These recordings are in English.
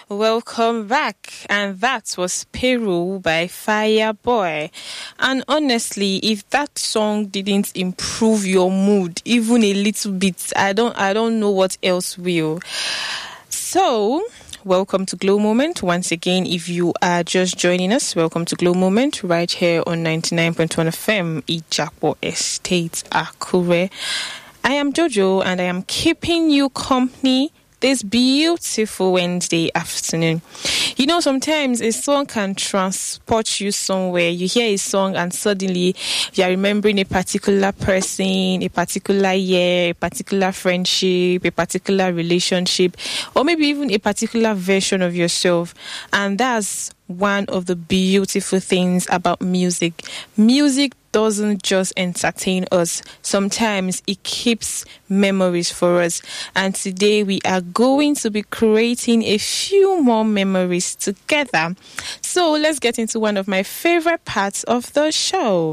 Welcome back, and that was Peru by Fireboy. And honestly, if that song didn't improve your mood even a little bit, I don't know what else will. So, welcome to Glow Moment. Once again, if you are just joining us, welcome to Glow Moment right here on 99.1 FM, Ijapo Estate, Akure. I am Jojo, and I am keeping you company this beautiful Wednesday afternoon. You know, sometimes a song can transport you somewhere. You hear a song and suddenly you are remembering a particular person, a particular year, a particular friendship, a particular relationship, or maybe even a particular version of yourself. And that's one of the beautiful things about music. Music doesn't just entertain us. Sometimes it keeps memories for us. And today we are going to be creating a few more memories together. So let's get into one of my favorite parts of the show.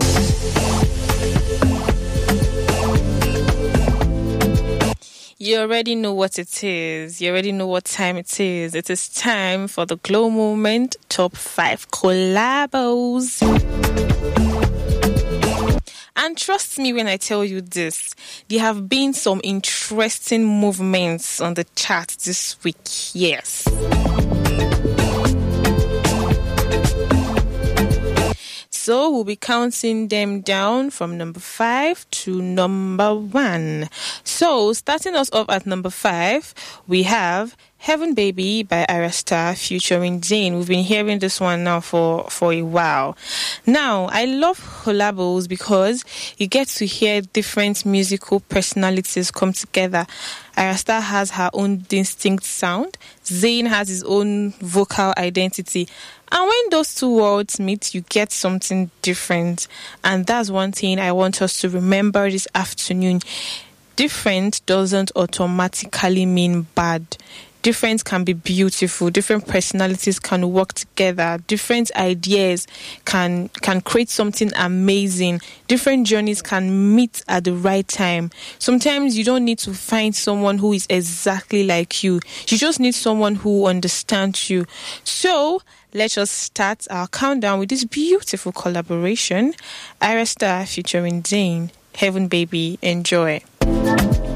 You already know what it is. You already know what time it is. It is time for the Glow Moment Top 5 Collabos. And trust me when I tell you this, there have been some interesting movements on the chart this week. Yes. So we'll be counting them down from number 5 to number 1. So starting us off at number 5, we have Heaven Baby by Ayra Starr featuring Zayn. We've been hearing this one now for a while. Now, I love collabos because you get to hear different musical personalities come together. Ayra Starr has her own distinct sound. Zayn has his own vocal identity. And when those two worlds meet, you get something different. And that's one thing I want us to remember this afternoon. Different doesn't automatically mean bad. Different can be beautiful. Different personalities can work together. Different ideas can create something amazing. Different journeys can meet at the right time. Sometimes you don't need to find someone who is exactly like you. You just need someone who understands you. So let's just start our countdown with this beautiful collaboration. Ayra Starr featuring Zayn. Heaven Baby. Enjoy.